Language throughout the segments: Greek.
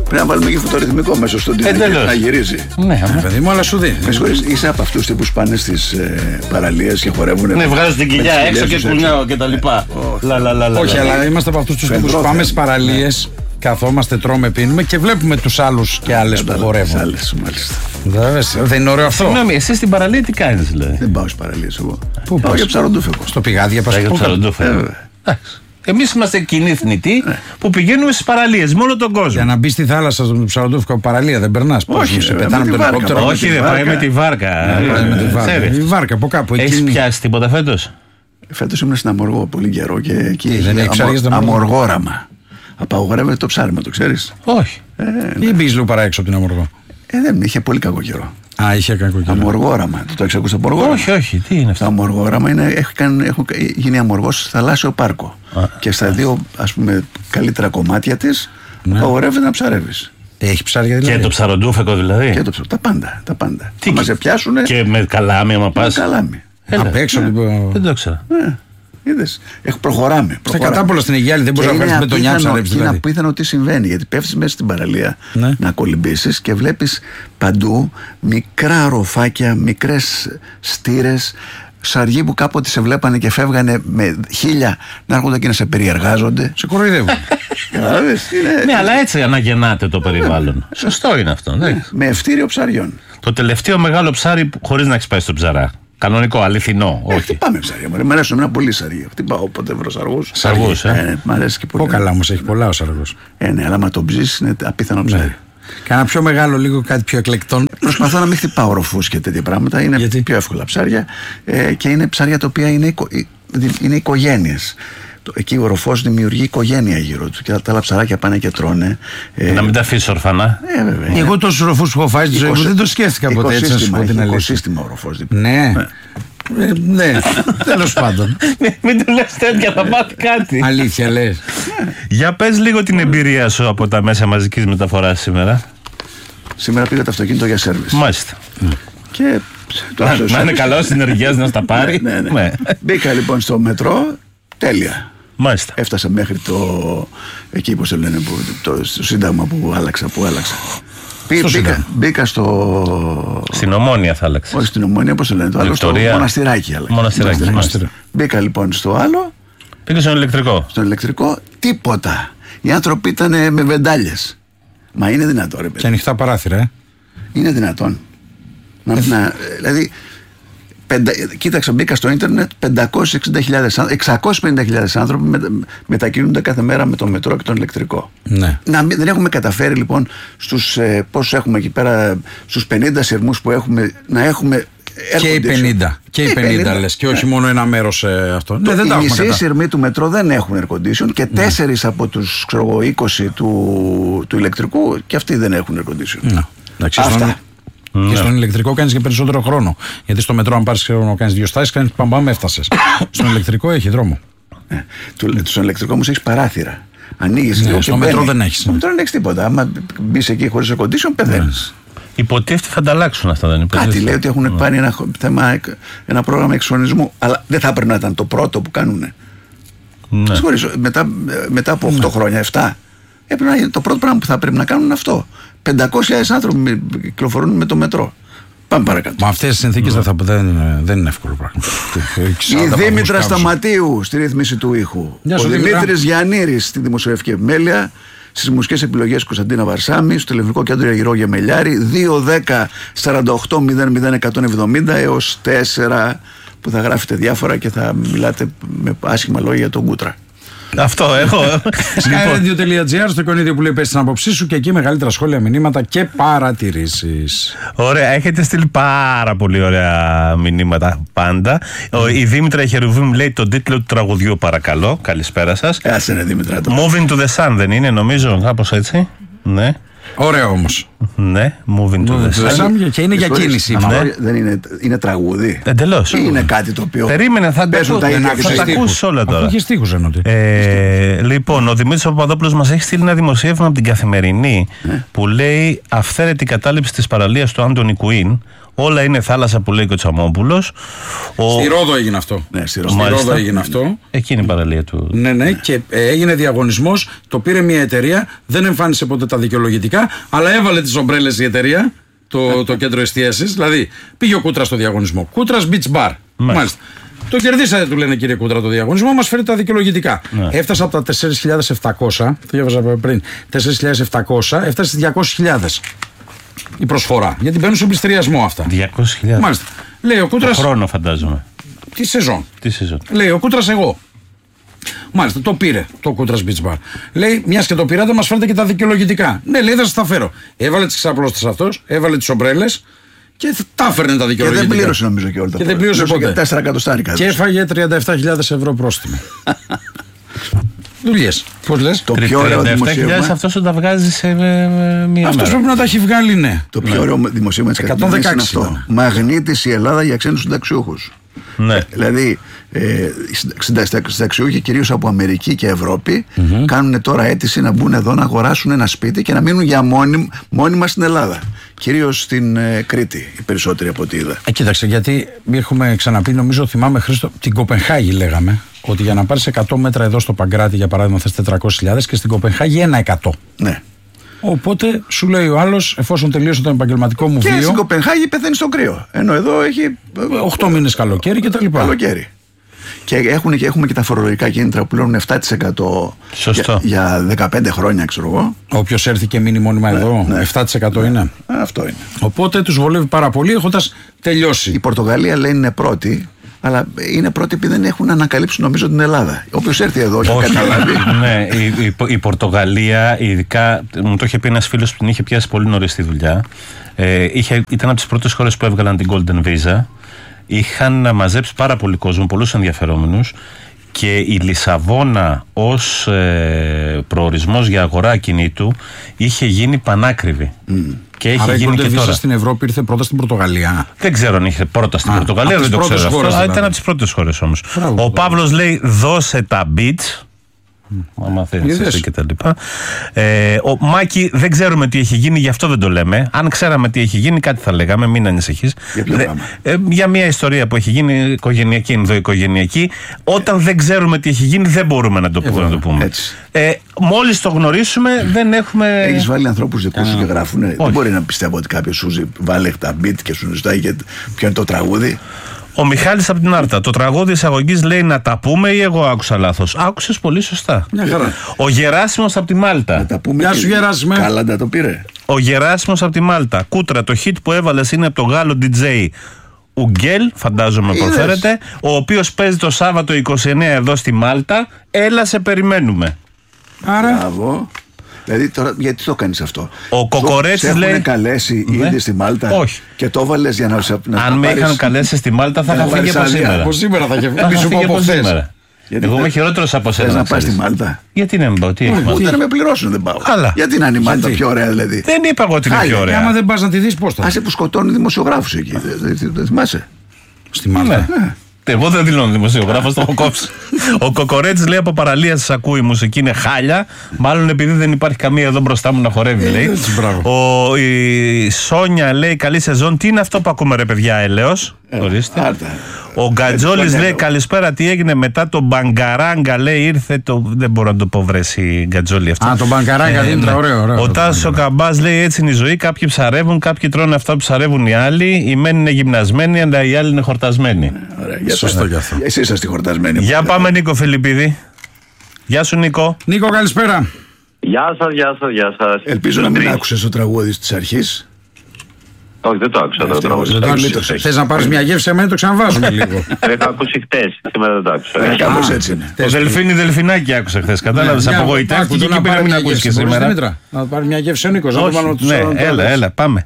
Πρέπει να βάλουμε και φωτορυθμικό μέσα στο ντυζάκι να γυρίζει. Ναι, παιδί μου, αλλά σου δίνει. Με συγχωρείς, είσαι από αυτούς που πάνε στις παραλίες και χορεύουν. Ναι, βγάζουν την κοιλιά έξω και κουνιάω και τα λοιπά. Όχι, αλλά είμαστε από αυτούς τους τύπους που πάμε στις παραλίες, καθόμαστε, τρώμε, πίνουμε και βλέπουμε τους άλλους και άλλες που χορεύουν. Άλλες, μάλιστα. Δεν είναι ωραίο αυτό? Συγγνώμη, εσύ στην παραλία τι κάνεις, δηλαδή? Δεν πάω στις παραλίες εγώ. Πού πάω για ψαροντούφεκο. Στο πηγάδι για ψαροντούφεκο. Εμείς είμαστε κοινοί θνητοί που πηγαίνουμε στις παραλίες με όλο τον κόσμο. Για να μπει στη θάλασσα στον ψαροντούφεκο παραλία δεν περνάς? Όχι, σε πετάνε με το ελικόπτερο? Όχι, δεν πάει με τη βάρκα. Η βάρκα από κάπου. Έχεις πιάσει τίποτα φέτος? Φέτος ήμουν στην Αμοργό πολύ καιρό και εκεί δεν έχει ψάρια στην Αμοργόραμα. Απαγορεύεται το ψάρεμα, το ξέρεις? Όχι. Ή μπεις λίγο παρά έξω από την Αμοργό? Δεν είχε πολύ κακό καιρό. Είχε κακό καιρό. Αμοργόραμα. Το έχεις ακούσει το Αμοργόραμα? Όχι, τι είναι αυτό? Το Αμοργόραμα έχουν γίνει αμοργός στο θαλάσσιο πάρκο. Και στα δύο, ας πούμε, καλύτερα κομμάτια της απαγορεύεται να ψαρεύεις. Έχει ψάρια δηλαδή? Και το ψαροντούφεκο δηλαδή? Και τα πάντα. Τι μας πιάσουνε. Και με καλάμι, άμα πας? Με καλάμι. Απ' έξω. Δεν το ήξερα. Είδες, προχωράμε. Στα κατάπολα στην Αιγιάλη δεν μπορεί να βγάλει με τον Νιά ψαρεύει. Είναι απίθανο τι συμβαίνει, γιατί πέφτεις μέσα στην παραλία να κολυμπήσεις και βλέπεις παντού μικρά ροφάκια, μικρές στήρες, ψαριοί που κάποτε σε βλέπανε και φεύγανε με 1000 να έρχονται και να σε περιεργάζονται. Σε κοροϊδεύουν. Ναι, αλλά έτσι αναγεννάται το περιβάλλον. Σωστό είναι αυτό. Με ευτήριο ψαριών. Το τελευταίο μεγάλο ψάρι χωρίς να έχεις πάει στο ψαρά. Κανονικό, αληθινό. Όχι. Πάμε ψάρια. Μ' αρέσουν εμένα πολύ σαρία. Χτυπάω όποτε βρω σαργούς. Σαργούς, μ' αρέσει και πολύ. Πω καλά όμως, έχει πολλά ο σαργός. Ναι, αλλά άμα το ψήσεις είναι απίθανο ψάρι. Κάνα πιο μεγάλο, λίγο κάτι πιο εκλεκτόν. Προσπαθώ να μην χτυπάω ροφούς και τέτοια πράγματα. Είναι πιο εύκολα ψάρια και είναι ψάρια τα οποία είναι οικογένειες. Εκεί ο ροφός δημιουργεί οικογένεια γύρω του και τα άλλα ψαράκια πάνε και τρώνε. Να μην τα αφήσεις ορφανά. Βέβαια. Εγώ τόσους ροφούς που έχω φάει στη ζωή μου δεν το σκέφτηκα ποτέ έτσι, να σου πω την αλήθεια. Οικοσύστημα ο ροφός. Ναι. Ναι, τέλος πάντων. Μην του λες τέτοια, θα πάθει κάτι. Αλήθεια λες? Για πες λίγο την εμπειρία σου από τα μέσα μαζικής μεταφοράς σήμερα. Σήμερα πήγα το αυτοκίνητο για σέρβις. Μάλιστα. Και να είναι καλό συνεργειάς να στα πάρει. Ναι. Μπήκα λοιπόν στο μετρό, τέλεια. Μάλιστα. Έφτασα μέχρι εκεί πώς το λένε, το σύνταγμα που άλλαξα. Μπήκα στην Ομόνια θα άλλαξε. Όχι στην Ομόνια, πώς το λένε, το άλλο στο Μοναστηράκι άλλαξε. Μπήκα λοιπόν στο άλλο. Πήγα στον ηλεκτρικό. Στον ηλεκτρικό, τίποτα. Οι άνθρωποι ήταν με βεντάλιες. Μα είναι δυνατόν, ρε παιδί? Και ανοιχτά παράθυρα, Είναι δυνατόν? Δηλαδή, κοίταξα, μπήκα στο ίντερνετ, 650.000 άνθρωποι μετακινούνται κάθε μέρα με το μετρό και τον ηλεκτρικό. Ναι. Δεν έχουμε καταφέρει λοιπόν πόσους έχουμε εκεί πέρα, στους 50 σειρμούς που έχουμε, να έχουμε και οι 50. Και οι 50 λες, και όχι μόνο ένα μέρος αυτό. Οι μισοί σειρμοί του μετρό δεν έχουν air condition και 4 από τους 20 του ηλεκτρικού και αυτοί δεν έχουν air condition. Αυτά. Και στον ηλεκτρικό κάνεις και περισσότερο χρόνο. Γιατί στο μετρό, αν πάρεις χρόνο, κάνεις 2 στάσεις, κάνεις παμπάμε, έφτασες. Στον ηλεκτρικό έχει δρόμο. Στον ηλεκτρικό όμως έχεις παράθυρα. Ανοίγεις λίγο. Στο μετρό δεν έχεις. Στο μετρό δεν έχεις τίποτα. Άμα μπεις εκεί χωρίς air condition, πεθαίνεις. Υποτίθεται θα ανταλλάξουν αυτά, δεν είναι? Κάτι λέει ότι έχουν πάρει ένα πρόγραμμα εξυγχρονισμού. Αλλά δεν θα έπρεπε να ήταν το πρώτο που κάνουν. Μετά από 8 χρόνια, 7. Το πρώτο πράγμα που θα πρέπει να κάνουν είναι αυτό. 500.000 άνθρωποι κυκλοφορούν με το μετρό. Πάμε παρακάτω. Μα αυτές τις συνθήκες δεν είναι εύκολο πράγμα. Η Δήμητρα Σταματίου στη ρύθμιση του ήχου. Ο Δημήτρης Γιαννήρης στη δημοσιογραφική επιμέλεια. Στις μουσικές επιλογές Κωνσταντίνα Βαρσάμι. Στο τηλεφωνικό κέντρο Αγυρό Γεμελιάρη. 2-10-48-0-01-170 έως 4 που θα γράφετε διάφορα και θα μιλάτε με άσχημα λόγια για τον Κούτρα. Αυτό έχω. Skyradio.gr, στο εικονίδιο που λέει πες την άποψή σου και εκεί μεγαλύτερα σχόλια, μηνύματα και παρατηρήσεις. Ωραία, έχετε στείλει πάρα πολύ ωραία μηνύματα πάντα. Η Δήμητρα Χερουβίμ λέει τον τίτλο του τραγουδιού, παρακαλώ. Καλησπέρα σας. Άσε ρε Δήμητρα. Moving to the Sun δεν είναι, νομίζω, κάπως έτσι? Ναι. Ωραίο όμως. Ναι, Moving to the Sun. Και είναι για κίνηση. Δεν είναι τραγούδι. Εντελώς. Ή είναι κάτι το οποίο. Περίμενε, θα τα ακούσεις όλα τώρα. Έχει στίχους εννοεί. Λοιπόν, ο Δημήτρης Παπαδόπουλος μας έχει στείλει ένα δημοσίευμα από την Καθημερινή που λέει αυθαίρετη κατάληψη της παραλίας του Άντωνι Κουίν. Όλα είναι θάλασσα που λέει και ο Τσαμόπουλος. Στη Ρόδο έγινε αυτό. Ναι, στη Ρόδο έγινε αυτό. Εκείνη η παραλία του. Ναι, και έγινε διαγωνισμός. Το πήρε μια εταιρεία, δεν εμφάνισε ποτέ τα δικαιολογητικά, αλλά έβαλε τις ομπρέλες η εταιρεία, το κέντρο εστίασης. Δηλαδή πήγε ο Κούτρας στο διαγωνισμό. Κούτρας Beach Bar. Μάλιστα. Το κερδίσατε, του λένε, κύριε Κούτρα, το διαγωνισμό, μας φέρει τα δικαιολογητικά. Ναι. Έφτασε από τα 4.700, το διάβαζα πριν, 4.700, έφτασε στις 200.000 η προσφορά. Γιατί μπαίνουν σε πληστηριασμό αυτά. 200.000. Μάλιστα. Λέει ο Κούτρας. Το χρόνο, φαντάζομαι. Τη σεζόν. Λέει ο Κούτρας, εγώ. Μάλιστα, το πήρε το Κούτρας Beach Bar. Λέει, μιας και το πήρατε, μας φέρετε και τα δικαιολογητικά. Ναι, λέει, θα σας τα φέρω. Έβαλε τις ξαπλώστες αυτός, έβαλε τις ομπρέλες. Και τα έφερνε τα δικαιολογητικά. Και δεν πλήρωσε, νομίζω, και όλα τα. Και δεν πλήρωσε ποτέ. 4 εκατοστάρικα. Και έφαγε 37.000 ευρώ πρόστιμο. Δουλειές. Πώς λες? Το πιο ωραίο δημοσίευμα. αυτός όταν τα βγάζει σε μία μέρα. Αυτός πρέπει να τα έχει βγάλει, ναι. Το πιο ωραίο δημοσίευμα της Καθημερινής είναι αυτό. Μαγνήτης η Ελλάδα για ξένους συνταξιούχους. Ναι. Δηλαδή, συνταξιούχοι κυρίως από Αμερική και Ευρώπη κάνουν τώρα αίτηση να μπουν εδώ να αγοράσουν ένα σπίτι και να μείνουν για μόνιμα στην Ελλάδα. Κυρίως στην Κρήτη, οι περισσότεροι από ό,τι είδα. Κοίταξε, γιατί έχουμε ξαναπεί, νομίζω, θυμάμαι, Χρήστο, την Κοπενχάγη λέγαμε, ότι για να πάρεις 100 μέτρα εδώ στο Παγκράτη, για παράδειγμα, θες 400.000 και στην Κοπενχάγη 1%. Ναι. Οπότε σου λέει ο άλλος, εφόσον τελείωσε το επαγγελματικό μου βίο. Και στην Κοπενχάγη πεθαίνει στο κρύο. Ενώ εδώ έχει 8 μήνες καλοκαίρι κτλ. Καλοκαίρι. Και έχουμε και τα φορολογικά κίνητρα που πληρώνουν 7% για 15 χρόνια, ξέρω εγώ. Όποιος έρθει και μείνει μόνιμα εδώ, 7% είναι. Αυτό είναι. Οπότε τους βολεύει πάρα πολύ, έχοντας τελειώσει. Η Πορτογαλία λέει είναι πρώτη, αλλά είναι πρώτη επειδή δεν έχουν ανακαλύψει, νομίζω, την Ελλάδα. Όποιος έρθει εδώ, όχι καταλάβει. Ναι, η Πορτογαλία, ειδικά, μου το είχε πει ένας φίλος που την είχε πιάσει πολύ νωρίς στη δουλειά. Ήταν από τις πρώτες χώρες που έβγαλαν την Golden Visa. Είχαν μαζέψει πάρα πολύ κόσμο, πολλούς ενδιαφερόμενους, και η Λισαβόνα ως προορισμός για αγορά ακινήτου είχε γίνει πανάκριβη. Και έχει γίνει και τώρα. Στην Ευρώπη ήρθε πρώτα στην Πορτογαλία. Δεν ξέρω αν είχε πρώτα στην Πορτογαλία, δεν το ξέρω αυτό. Αλλά ήταν από τις πρώτες χώρες όμως. Ο Παύλος λέει, δώσε τα beach. Άμα θέλεις εσύ και τα λοιπά. Ο Μάκη, δεν ξέρουμε τι έχει γίνει, γι' αυτό δεν το λέμε. Αν ξέραμε τι έχει γίνει, κάτι θα λέγαμε, μην ανησυχείς. Για μια ιστορία που έχει γίνει οικογενειακή, ενδοοικογενειακή. Όταν δεν ξέρουμε τι έχει γίνει, δεν μπορούμε να το πούμε. Μόλις το γνωρίσουμε, δεν έχουμε. Έχεις βάλει ανθρώπους δικούς σου και γράφουν. Δεν μπορεί να πιστεύω ότι κάποιος σου βάλει τα beat και σου ζητάει ποιο είναι το τραγούδι. Ο Μιχάλης από την Άρτα. Το τραγούδι εισαγωγής λέει να τα πούμε ή εγώ άκουσα λάθος? Άκουσες πολύ σωστά. Ο Γεράσιμος από τη Μάλτα. Να τα πούμε. Γεια σου, Γεράσιμε. Καλά, να το πήρε. Ο Γεράσιμος από τη Μάλτα. Κούτρα, το hit που έβαλες είναι από τον Γάλλο DJ Ουγγέλ, φαντάζομαι προφέρεται, ο οποίος παίζει το Σάββατο 29 εδώ στη Μάλτα. Έλα, σε περιμένουμε. Άρα. Μπράβο. Δηλαδή τώρα γιατί το κάνεις αυτό? Ο Κοκορέτσης λέει. Έχουν καλέσει ήδη στη Μάλτα. Όχι. Και το έβαλες για να αν με είχαν καλέσει στη Μάλτα θα είχα φύγει από σήμερα. Από σήμερα θα είχε φύγει από σήμερα. Εγώ είμαι χειρότερος από σένα. Θες να πας στη Μάλτα? Γιατί να μην πάω? Ούτε να με πληρώσουν δεν πάω. Γιατί να είναι η Μάλτα πιο ωραία, δηλαδή? Δεν είπα εγώ ότι είναι πιο ωραία. Άμα δεν πας να τη δεις, πώς θα? Άσε που σκοτώνουν δημοσιογράφους εκεί. Δεν θυμάσαι? Στη Μάλτα. Εγώ δεν δηλώνω δημοσιογράφος, το έχω κόψει. Ο Κοκορέτσης λέει από παραλία σας ακούει, η μουσική είναι χάλια. Μάλλον επειδή δεν υπάρχει καμία εδώ μπροστά μου να χορεύει, λέει. Η Σόνια λέει καλή σεζόν. Τι είναι αυτό που ακούμε, ρε παιδιά, ελέος? Ορίστε. Ο Γκατζόλης λέει καλησπέρα, τι έγινε μετά το Μπαγκαράγκα, λέει ήρθε το. Δεν μπορώ να το πω, βρέσει Γκατζόλη αυτό. Το Μπαγκαράγκα δίνει ωραίο. Ο Τάσος ο Καμπάς λέει έτσι είναι η ζωή. Κάποιοι ψαρεύουν, κάποιοι τρώνε αυτά που ψαρεύουν οι άλλοι. Οι μεν είναι γυμνασμένοι, αλλά οι άλλοι είναι χορτασμένοι. Σωστό γι' αυτό. Εσείς είσαστε χορτασμένοι. Για πάμε, Νίκο Φιλιππίδη. Γεια σου, Νίκο. Νίκο, καλησπέρα. Γεια σας. Ελπίζω να μην άκουσες το τραγούδι της αρχής. Όχι, δεν το άκουσα το τραγούδι. Θες να πάρεις μια γεύση, εμένα το ξαναβάζουμε λίγο. Το είχα ακούσει χτες, σήμερα δεν το άκουσα. Κάπως έτσι είναι. Το Δελφίνι Δελφινάκι άκουσα χθες, κατάλαβες, απογοητεύτηκε και πήρε να ακούσει και σήμερα. Να πάρει μια γεύση ο Νίκος. Έλα, πάμε.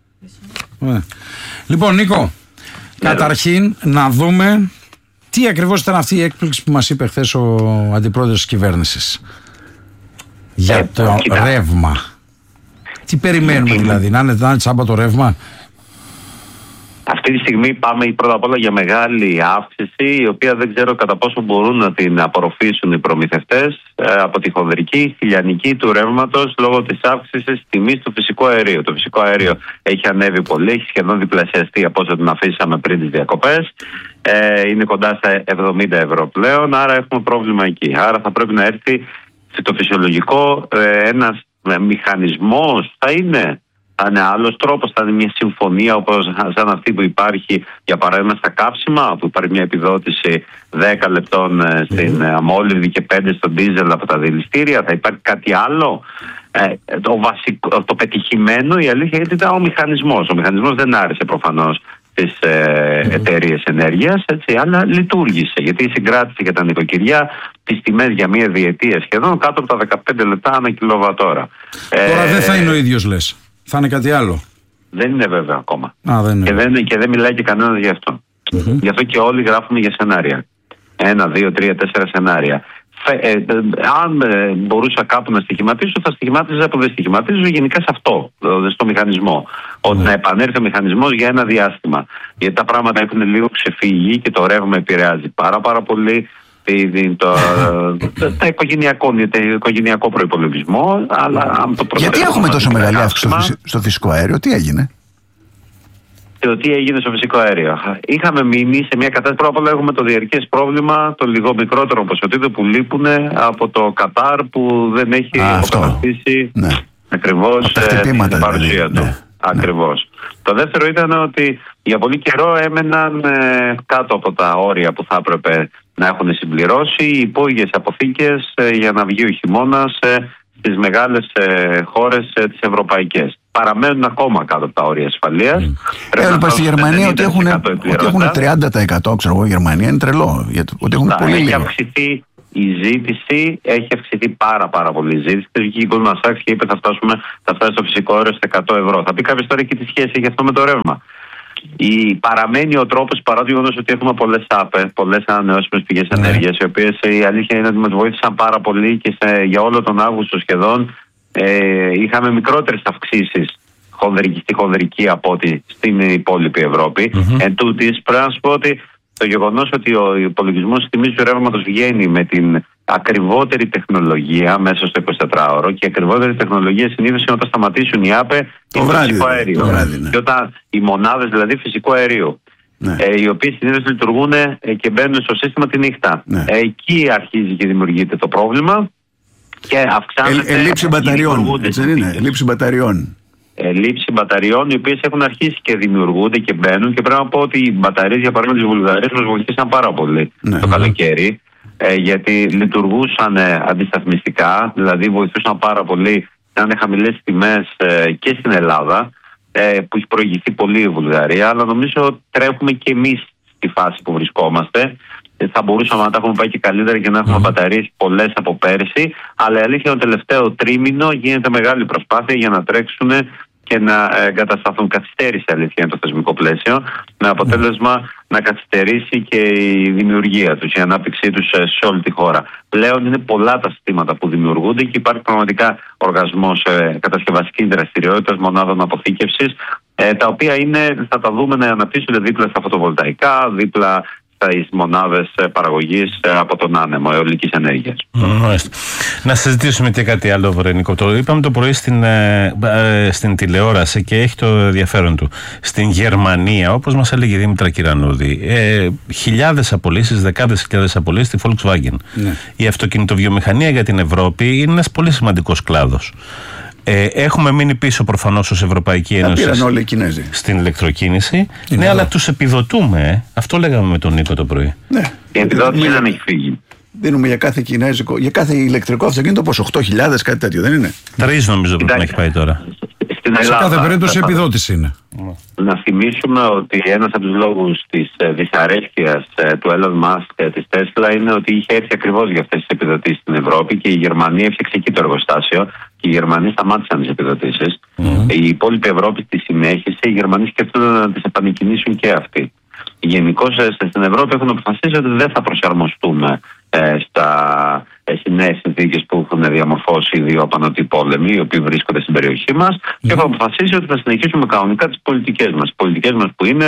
Λοιπόν, Νίκο, καταρχήν να δούμε τι ακριβώς ήταν αυτή η έκπληξη που μας είπε χθες ο αντιπρόεδρος της κυβέρνησης για το ρεύμα. Τι περιμένουμε δηλαδή, να είναι τσάμπα το ρεύμα? Αυτή τη στιγμή πάμε πρώτα απ' όλα για μεγάλη αύξηση, η οποία δεν ξέρω κατά πόσο μπορούν να την απορροφήσουν οι προμηθευτές από τη χονδρική στη λιανική του ρεύματος λόγω της αύξησης τιμής του φυσικού αερίου. Το φυσικό αέριο έχει ανέβει πολύ, έχει σχεδόν διπλασιαστεί από όσο την αφήσαμε πριν τις διακοπές. Είναι κοντά στα 70 ευρώ πλέον, άρα έχουμε πρόβλημα εκεί. Άρα θα πρέπει να έρθει το φυσιολογικό, ένας μηχανισμός θα είναι άλλος τρόπος, θα είναι μια συμφωνία όπως σαν αυτή που υπάρχει για παράδειγμα στα καύσιμα, που υπάρχει μια επιδότηση 10 λεπτών στην αμόλυδη και 5 στον ντίζελ από τα δηληστήρια. Θα υπάρχει κάτι άλλο? Το πετυχημένο, η αλήθεια ήταν ο μηχανισμός. Ο μηχανισμός δεν άρεσε προφανώς τις εταιρείες ενέργειας, αλλά λειτουργήσε, γιατί συγκράτησε για τα νοικοκυριά τις τιμές για μία διετία σχεδόν κάτω από τα 15 λεπτά ανά κιλοβατόρα. Τώρα δεν θα είναι ο ίδιος, λες? Θα είναι κάτι άλλο? Δεν είναι βέβαια ακόμα. Δεν είναι. Και δεν μιλάει και κανένας γι' αυτό. Γι' αυτό και όλοι γράφουμε για σενάρια. 1, 2, 3, 4 σενάρια. Αν μπορούσα κάπου να στοιχηματίσω, θα στοιχημάτιζα που δεν στοιχηματίζω γενικά σε αυτό, στο μηχανισμό. Ότι να επανέλθει ο μηχανισμός για ένα διάστημα. Γιατί τα πράγματα έχουν λίγο ξεφύγει και το ρεύμα επηρεάζει πάρα πολύ το οικογενειακό προϋπολογισμό. Αλλά γιατί έχουμε τόσο μεγάλη αύξηση στο φυσικό αέριο? Τι έγινε? Τι έγινε στο φυσικό αέριο? Είχαμε μείνει σε μια κατάσταση. Πρώτα απ' όλα έχουμε το διαρκές πρόβλημα των λίγο μικρότερων ποσοτήτων που λείπουν από το Κατάρ, που δεν έχει αποκαταστήσει ακριβώς την παρουσία του. Ακριβώς. Το δεύτερο ήταν ότι για πολύ καιρό έμεναν κάτω από τα όρια που θα έπρεπε να έχουν συμπληρώσει οι υπόγειες αποθήκες για να βγει ο χειμώνας στις μεγάλες χώρες τις ευρωπαϊκές. Παραμένουν ακόμα κάτω από τα όρια ασφαλείας. Έλπα στη Γερμανία ότι έχουν 30%, ξέρω εγώ, η Γερμανία είναι τρελό. Ότι έχουν πολύ λίγο. Έχει αυξηθεί η ζήτηση, έχει αυξηθεί πάρα πολύ η ζήτηση. Βγήκε η Goldman Sachs και είπε θα φτάσει στο φυσικό αέριο σε 100 ευρώ. Θα πει κάποιος τώρα και τι σχέση έχει αυτό με το ρεύμα. Παραμένει ο τρόπος, παρά το γεγονός ότι έχουμε πολλές ΑΠΕ, πολλές ανανεώσιμες πηγές ενέργειας, οι οποίες η αλήθεια είναι ότι μας βοήθησαν πάρα πολύ και για όλο τον Αύγουστο σχεδόν είχαμε μικρότερες αυξήσεις στη χονδρική από ό,τι στην υπόλοιπη Ευρώπη. Εν τούτης, πρέπει να σου πω ότι το γεγονός ότι ο υπολογισμός της τιμής του ρεύματος βγαίνει με την ακριβότερη τεχνολογία μέσα στο 24ωρο, και η ακριβότερη τεχνολογία συνήθως είναι όταν σταματήσουν οι ΑΠΕ το φυσικό αέριο. Και όταν οι μονάδες δηλαδή φυσικού αερίου, οι οποίες συνήθως λειτουργούν και μπαίνουν στο σύστημα τη νύχτα. Εκεί αρχίζει και δημιουργείται το πρόβλημα και αυξάνεται. Λήψη μπαταριών. Έτσι δεν είναι? Λήψη μπαταριών. Λήψη μπαταριών, οι οποίες έχουν αρχίσει και δημιουργούνται και μπαίνουν, και πρέπει να πω ότι οι μπαταρίες, για παράδειγμα της Βουλγαρίας, μας βοηθήσαν πάρα πολύ το καλοκαίρι, γιατί λειτουργούσαν αντισταθμιστικά, δηλαδή βοηθούσαν πάρα πολύ να είναι χαμηλές τιμές και στην Ελλάδα, που έχει προηγηθεί πολύ η Βουλγαρία, αλλά νομίζω τρέχουμε και εμείς στη φάση που βρισκόμαστε. Θα μπορούσαμε να τα έχουμε πάει και καλύτερα και να έχουμε μπαταρίες πολλές από πέρυσι, αλλά η αλήθεια είναι το τελευταίο τρίμηνο γίνεται μεγάλη προσπάθεια για να τρέξουν και να εγκατασταθούν. Καθυστέρησε, αλήθεια είναι, το θεσμικό πλαίσιο, με αποτέλεσμα να καθυστερήσει και η δημιουργία τους, η ανάπτυξή τους σε όλη τη χώρα. Πλέον είναι πολλά τα συστήματα που δημιουργούνται και υπάρχει πραγματικά οργασμός κατασκευαστικής δραστηριότητας, μονάδων αποθήκευσης, τα οποία θα τα δούμε να αναπτύσσονται δίπλα στα φωτοβολταϊκά, δίπλα στις μονάδες παραγωγής από τον άνεμο αιωλικής ενέργειας. Να συζητήσουμε και κάτι άλλο, Βρενικό. Το είπαμε το πρωί στην τηλεόραση και έχει το ενδιαφέρον του. Στην Γερμανία, όπως μας έλεγε η Δήμητρα Κυρανούδη, χιλιάδες απολύσεις, δεκάδες χιλιάδες απολύσεις στη Volkswagen. Η αυτοκινητοβιομηχανία για την Ευρώπη είναι ένας πολύ σημαντικός κλάδος. Έχουμε μείνει πίσω προφανώς ως Ευρωπαϊκή Ένωση στην ηλεκτροκίνηση. Ναι, αλλά τους επιδοτούμε. Αυτό λέγαμε με τον Νίκο το πρωί. Η επιδότηση δεν έχει φύγει. Δίνουμε για κάθε ηλεκτρικό αυτοκίνητο πόσο, 8.000, κάτι τέτοιο, δεν είναι? 3 νομίζω πρέπει να έχει πάει τώρα. Σε κάθε περίπτωση επιδότηση είναι. Να θυμίσουμε ότι ένας από τους λόγους της δυσαρέσκειας του Elon Musk της Tesla είναι ότι είχε έρθει ακριβώς για αυτές τις επιδοτήσεις στην Ευρώπη και η Γερμανία έφτιαξε εκεί το εργοστάσιο και οι Γερμανοί σταμάτησαν τις επιδοτήσεις. Η υπόλοιπη Ευρώπη τη συνέχισε, οι Γερμανοί σκέφτονται να τις επανεκκινήσουν και αυτοί. Γενικώς στην Ευρώπη έχουν αποφασίσει ότι δεν θα προσαρμοστούμε στις νέες συνθήκες που έχουν διαμορφώσει οι δύο απανωτοί πόλεμοι, οι οποίοι βρίσκονται στην περιοχή μας, και έχουν αποφασίσει ότι θα συνεχίσουμε κανονικά τις πολιτικές μας. Οι πολιτικές μας που είναι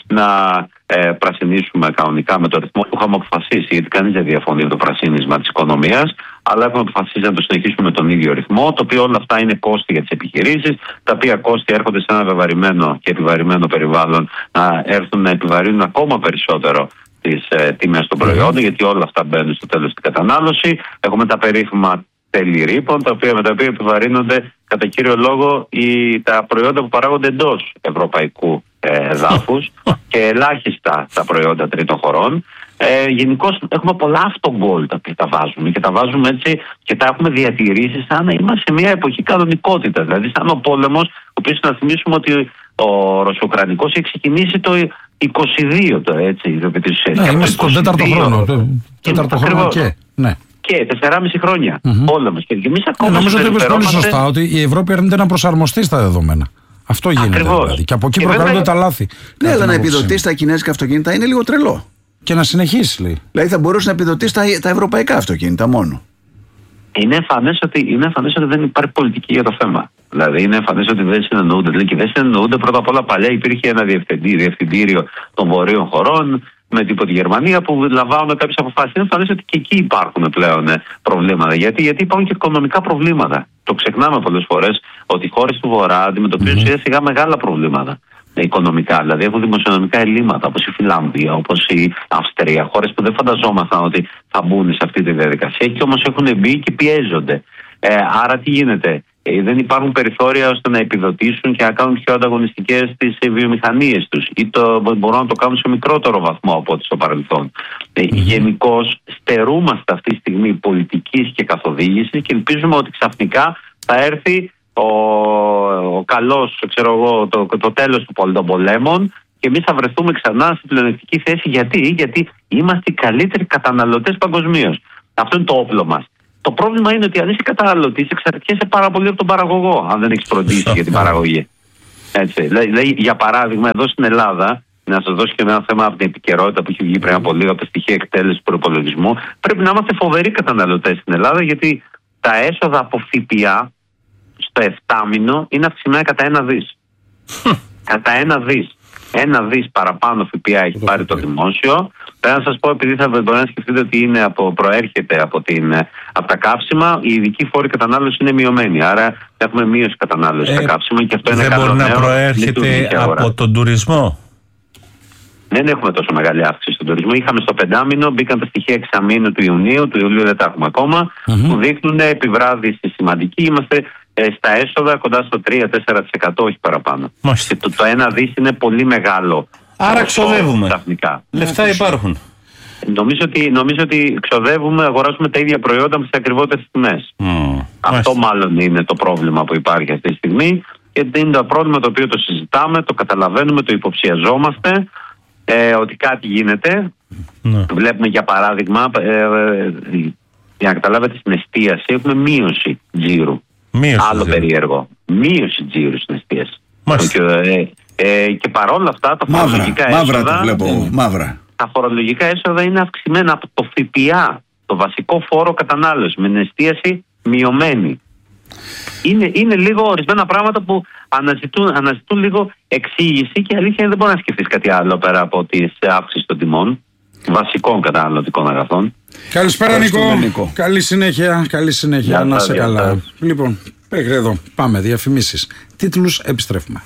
να πρασινίσουμε κανονικά με το ρυθμό που είχαμε αποφασίσει, γιατί κανείς δεν διαφωνεί με το πρασίνισμα της οικονομίας, αλλά έχουμε αποφασίσει να το συνεχίσουμε με τον ίδιο ρυθμό, το οποίο όλα αυτά είναι κόστη για τις επιχειρήσεις, τα οποία κόστη έρχονται σε ένα βεβαρημένο και επιβαρημένο περιβάλλον να έρθουν να επιβαρύνουν ακόμα περισσότερο τις τιμές των προϊόντων, γιατί όλα αυτά μπαίνουν στο τέλος στην κατανάλωση. Έχουμε τα περίφημα τέλη ρήπων, με τα οποία επιβαρύνονται κατά κύριο λόγο τα προϊόντα που παράγονται εντός ευρωπαϊκού εδάφους και ελάχιστα τα προϊόντα τρίτων χωρών. Γενικώς έχουμε πολλά αυτογκόλ τα οποία τα βάζουμε και τα βάζουμε έτσι και τα έχουμε διατηρήσει σαν να είμαστε σε μια εποχή κανονικότητα. Δηλαδή, σαν ο πόλεμος, ο οποίος να θυμίσουμε ότι ο Ρωσο-Ουκρανικός έχει ξεκινήσει το 22 το έτσι. Είμαστε στον τέταρτο χρόνο. Τέταρτο χρόνο και. Ναι. Και 4,5 χρόνια πόλεμος. Και εμείς ακόμα νομίζω ότι είπες πολύ σωστά ότι η Ευρώπη αρνείται να προσαρμοστεί στα δεδομένα. Αυτό γίνεται δηλαδή. Και από εκεί προκαλούνται τα λάθη. Ναι, αλλά να επιδοτήσει τα κινέζικα αυτοκίνητα είναι λίγο τρελό. Και να συνεχίσει, λέει. Δηλαδή θα μπορούσε να επιδοτήσει τα ευρωπαϊκά αυτοκίνητα μόνο. Είναι εμφανές ότι δεν υπάρχει πολιτική για το θέμα. Δηλαδή είναι εμφανές ότι δεν συνεννοούνται. Και δεν συνεννοούνται πρώτα απ' όλα. Παλιά υπήρχε ένα διευθυντήριο των βορείων χωρών με τη Γερμανία που λαμβάνουν κάποιες αποφάσεις. Είναι εμφανές ότι και εκεί υπάρχουν πλέον προβλήματα. Γιατί υπάρχουν και οικονομικά προβλήματα. Το ξεχνάμε πολλές φορές ότι οι χώρες του Βορρά αντιμετωπίζουν σιγά σιγά μεγάλα προβλήματα οικονομικά. Δηλαδή έχουν δημοσιονομικά ελλείμματα όπως η Φιλανδία, όπως η Αυστρία. Χώρες που δεν φανταζόμασταν ότι θα μπουν σε αυτή τη διαδικασία και όμως έχουν μπει και πιέζονται. Άρα τι γίνεται? Δεν υπάρχουν περιθώρια ώστε να επιδοτήσουν και να κάνουν πιο ανταγωνιστικές τις βιομηχανίες τους ή μπορούν να το κάνουν σε μικρότερο βαθμό από ό,τι στο παρελθόν. Γενικώς στερούμαστε αυτή τη στιγμή πολιτικής και καθοδήγησης και ελπίζουμε ότι ξαφνικά θα έρθει ο καλός, το τέλος των πολέμων και εμείς θα βρεθούμε ξανά στην πλεονεκτική θέση. Γιατί είμαστε οι καλύτεροι καταναλωτές παγκοσμίως. Αυτό είναι το όπλο μας. Το πρόβλημα είναι ότι αν είσαι καταναλωτής, εξαρτιέσαι πάρα πολύ από τον παραγωγό, αν δεν έχεις φροντίσει για την παραγωγή. Έτσι. Δηλαδή, για παράδειγμα, εδώ στην Ελλάδα, να σας δώσω και ένα θέμα από την επικαιρότητα που έχει βγει πριν από λίγο από τα στοιχεία εκτέλεσης του προϋπολογισμού, πρέπει να είμαστε φοβεροί καταναλωτές στην Ελλάδα, γιατί τα έσοδα από ΦΠΑ στο 7μηνο είναι αυξημένα κατά 1 δις. Κατά 1 δις. 1 δις παραπάνω ΦΠΑ έχει πάρει το δημόσιο. Πρέπει να σας πω, επειδή θα μπορεί να σκεφτείτε ότι προέρχεται από τα καύσιμα, οι ειδικοί φόροι κατανάλωση είναι μειωμένοι. Άρα έχουμε μείωση κατανάλωση στα καύσιμα και αυτό είναι καλό νέο. Δεν μπορεί να προέρχεται από τον τουρισμό? Δεν έχουμε τόσο μεγάλη αύξηση στον τουρισμό. Είχαμε στο 5μηνο, μπήκαν τα στοιχεία εξαμήνου του Ιουνίου, του Ιουλίου δεν τα έχουμε ακόμα, που δείχνουν επιβράδυση σημαντική. Είμαστε στα έσοδα κοντά στο 3-4%, όχι παραπάνω. Και το 1 δις είναι πολύ μεγάλο. Άρα ξοδεύουμε. Λεφτά υπάρχουν. Νομίζω ότι ξοδεύουμε, αγοράζουμε τα ίδια προϊόντα με τις ακριβότερες τιμές. Αυτό μάλλον είναι το πρόβλημα που υπάρχει αυτή τη στιγμή. Και είναι το πρόβλημα το οποίο το συζητάμε, το καταλαβαίνουμε, το υποψιαζόμαστε ότι κάτι γίνεται. Βλέπουμε για παράδειγμα, για να καταλάβετε, στην εστίαση έχουμε μείωση τζίρου. Άλλο περίεργο. Μείωση τζίρου στην εστίαση. Και παρόλα αυτά τα φορολογικά έσοδα. Τα φορολογικά έσοδα είναι αυξημένα από το ΦΠΑ, το βασικό φόρο κατανάλωση, με την εστίαση μειωμένη. Είναι λίγο ορισμένα πράγματα που αναζητούν λίγο εξήγηση και αλήθεια είναι δεν μπορεί να σκεφτείς κάτι άλλο πέρα από τις αύξηση των τιμών βασικών καταναλωτικών αγαθών. Καλησπέρα Νικό. Καλή συνέχεια. Να σε καλά. Λοιπόν, μέχρι εδώ. Πάμε, διαφημίσεις. Τίτλους, επιστρέφουμε.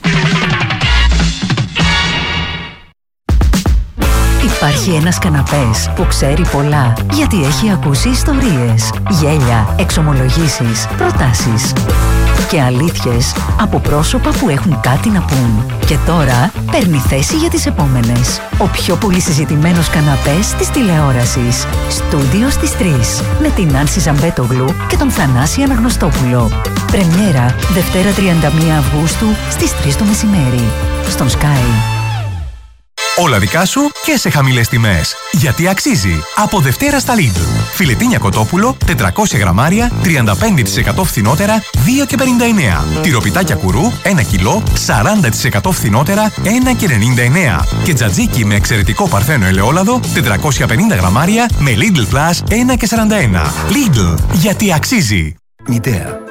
Υπάρχει ένας καναπές που ξέρει πολλά, γιατί έχει ακούσει ιστορίες, γέλια, εξομολογήσεις, προτάσεις και αλήθειες από πρόσωπα που έχουν κάτι να πούν. Και τώρα παίρνει θέση για τις επόμενες. Ο πιο πολύ συζητημένος καναπές της τηλεόρασης. Στούντιο στις 3. Με την Άνση Ζαμπέτογλου και τον Θανάση Αναγνωστόπουλο. Πρεμιέρα Δευτέρα 31 Αυγούστου στις 3 το μεσημέρι. Στον Sky. Όλα δικά σου και σε χαμηλές τιμές. Γιατί αξίζει. Από Δευτέρα στα Lidl. Φιλετίνια κοτόπουλο, 400 γραμμάρια, 35% φθηνότερα, 2,59. Τυροπιτάκια κουρού, 1 κιλό, 40% φθηνότερα, 1,99. Και τζατζίκι με εξαιρετικό παρθένο ελαιόλαδο, 450 γραμμάρια, με Lidl Plus, 1,41. Lidl. Γιατί αξίζει. Μητέα.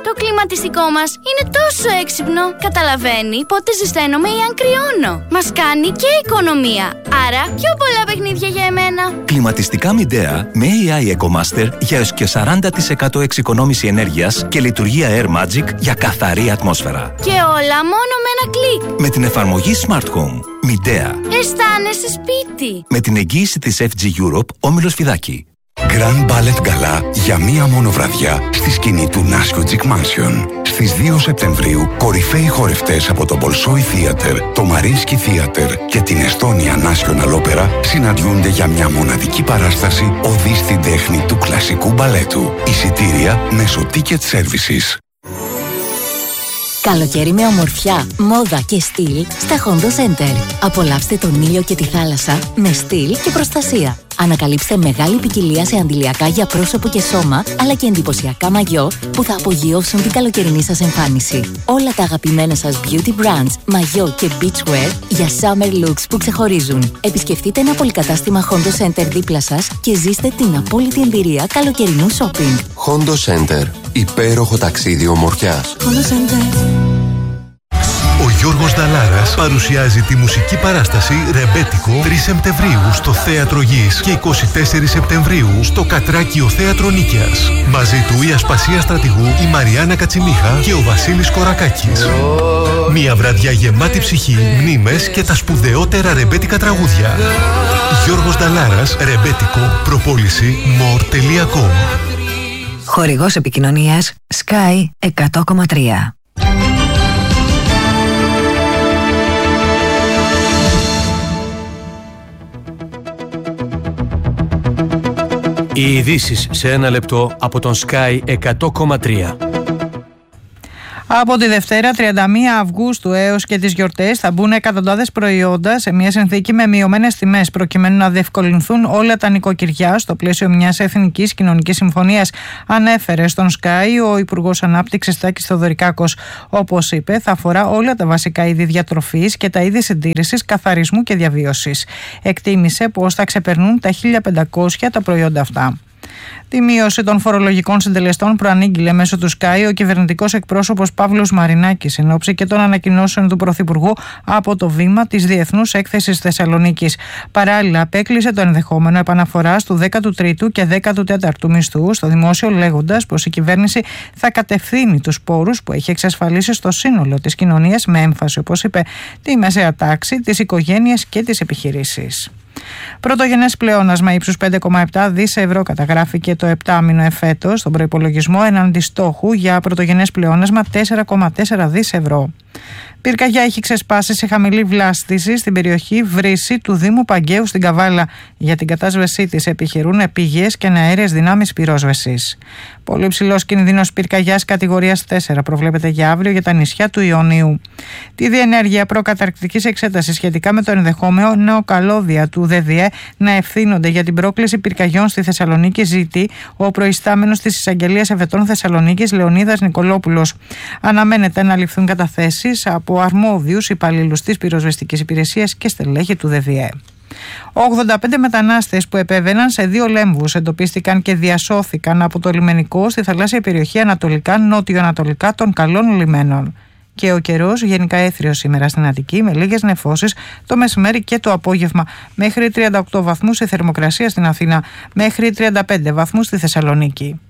Το κλιματιστικό μας είναι τόσο έξυπνο. Καταλαβαίνει πότε ζεσταίνομαι ή αν κρυώνω. Μας κάνει και οικονομία. Άρα πιο πολλά παιχνίδια για εμένα. Κλιματιστικά Midea με AI EcoMaster για έως και 40% εξοικονόμηση ενέργειας και λειτουργία Air Magic για καθαρή ατμόσφαιρα. Και όλα μόνο με ένα κλικ. Με την εφαρμογή Smart Home. Midea. Αισθάνεσαι σπίτι. Με την εγγύηση της FG Europe, Όμιλος Φιδάκη. Grand Ballet Gala για μία μόνο βραδιά στη σκηνή του Naschio Mansion. Στις 2 Σεπτεμβρίου, κορυφαίοι χορευτές από το Bolshoi Theater, το Mariinsky Theater και την Estonia National Opera συναντιούνται για μια μοναδική παράσταση οδή στην τέχνη του κλασικού μπαλέτου. Εισιτήρια μέσω Ticket Services. Καλοκαίρι με ομορφιά, μόδα και στυλ στα Hondo Center. Απολαύστε τον ήλιο και τη θάλασσα με στυλ και προστασία. Ανακαλύψτε μεγάλη ποικιλία σε αντιλιακά για πρόσωπο και σώμα, αλλά και εντυπωσιακά μαγιό που θα απογειώσουν την καλοκαιρινή σας εμφάνιση. Όλα τα αγαπημένα σας beauty brands, μαγιό και beachwear για summer looks που ξεχωρίζουν. Επισκεφτείτε ένα πολυκατάστημα Hondo Center δίπλα σας και ζήστε την απόλυτη εμπειρία καλοκαιρινού shopping. Hondo Center. Υπέροχο ταξίδι ομορφιάς. Hondo Center. Ο Γιώργος Νταλάρας παρουσιάζει τη μουσική παράσταση Ρεμπέτικο 3 Σεπτεμβρίου στο Θέατρο Γης και 24 Σεπτεμβρίου στο Κατράκιο Θέατρο Νίκαιας. Μαζί του η Ασπασία Στρατηγού, η Μαριάννα Κατσιμίχα και ο Βασίλης Κορακάκης. Μια βραδιά γεμάτη ψυχή, μνήμες και τα σπουδαιότερα ρεμπέτικα τραγούδια. Γιώργος Νταλάρας, Ρεμπέτικο, προπόληση more.com. Χορηγός επικοινωνίας Sky 100,3. Οι ειδήσεις σε ένα λεπτό από τον Sky 100,3. Από τη Δευτέρα 31 Αυγούστου έως και τις γιορτές θα μπουν εκατοντάδες προϊόντα σε μια συνθήκη με μειωμένες τιμές προκειμένου να διευκολυνθούν όλα τα νοικοκυριά στο πλαίσιο μιας εθνικής κοινωνικής συμφωνίας, ανέφερε στον Sky ο Υπουργός Ανάπτυξης Τάκης Θεοδωρικάκος. Όπως είπε, θα αφορά όλα τα βασικά είδη διατροφής και τα είδη συντήρησης, καθαρισμού και διαβίωσης. Εκτίμησε πως θα ξεπερνούν τα 1.500 τα προϊόντα αυτά. Τη μείωση των φορολογικών συντελεστών προανήγγειλε μέσω του Sky ο κυβερνητικός εκπρόσωπος Παύλος Μαρινάκης εν ώψη και των ανακοινώσεων του Πρωθυπουργού από το βήμα της Διεθνούς Έκθεσης Θεσσαλονίκης. Παράλληλα, απέκλεισε το ενδεχόμενο επαναφοράς του 13ου και 14ου μισθού στο δημόσιο, λέγοντας πως η κυβέρνηση θα κατευθύνει τους πόρους που έχει εξασφαλίσει στο σύνολο της κοινωνίας, με έμφαση, όπως είπε, τη μεσαία τάξη, τις οικογένειες και τις επιχειρήσεις. Πρωτογενές πλεόνασμα ύψους 5,7 δις ευρώ καταγράφηκε το 7μηνο εφέτος στον προϋπολογισμό, εναντί στόχου για πρωτογενές πλεόνασμα 4,4 δις ευρώ. Πυρκαγιά έχει ξεσπάσει σε χαμηλή βλάστηση στην περιοχή Βρύση του Δήμου Παγκαίου στην Καβάλα. Για την κατάσβεσή της επιχειρούν επίγειες και αέριες δυνάμεις πυρόσβεσης. Πολύ ψηλός κινδύνος πυρκαγιάς κατηγορίας 4 προβλέπεται για αύριο για τα νησιά του Ιωνίου. Τη διενέργεια προκαταρκτικής εξέτασης σχετικά με το ενδεχόμενο καλώδια του ΔΔΕ να ευθύνονται για την πρόκληση πυρκαγιών στη Θεσσαλονίκη ζητεί ο προϊστάμενος της Εισαγγελίας Εφετών Θεσσαλονίκης Λεωνίδας Νικολόπουλος. Αναμένεται να ληφθούν καταθέσεις από αρμόδιους υπαλλήλους της πυροσβεστικής υπηρεσίας και στελέχη του ΔΔΕ. 85 μετανάστες που επέβαιναν σε 2 λέμβους εντοπίστηκαν και διασώθηκαν από το λιμενικό στη θαλάσσια περιοχή ανατολικά-νότιο-ανατολικά των Καλών Λιμένων. Και ο καιρός γενικά έθριος σήμερα στην Αττική, με λίγες νεφώσεις το μεσημέρι και το απόγευμα. Μέχρι 38 βαθμούς η θερμοκρασία στην Αθήνα, μέχρι 35 βαθμούς στη Θεσσαλονίκη.